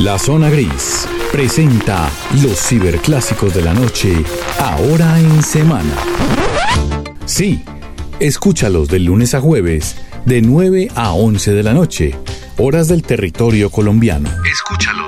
La Zona Gris presenta los ciberclásicos de la noche, ahora en semana. Sí, escúchalos de lunes a jueves, de 9 a 11 de la noche, horas del territorio colombiano. Escúchalos